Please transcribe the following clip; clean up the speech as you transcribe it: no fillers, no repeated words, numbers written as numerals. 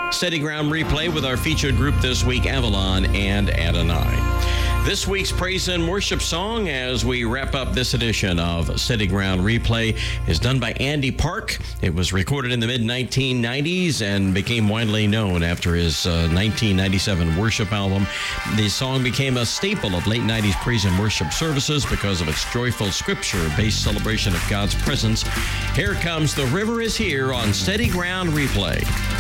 Steady Ground Replay with our featured group this week, Avalon and Adonai. This week's praise and worship song, as we wrap up this edition of Steady Ground Replay, is done by Andy Park. It was recorded in the mid-1990s and became widely known after his 1997 worship album. The song became a staple of late 90s praise and worship services because of its joyful scripture-based celebration of God's presence. Here comes The River Is Here on Steady Ground Replay.